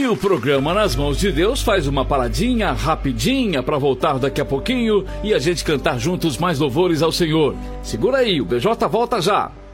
E o programa Nas Mãos de Deus faz uma paradinha rapidinha para voltar daqui a pouquinho e a gente cantar juntos mais louvores ao Senhor. Segura aí, o BJ volta já.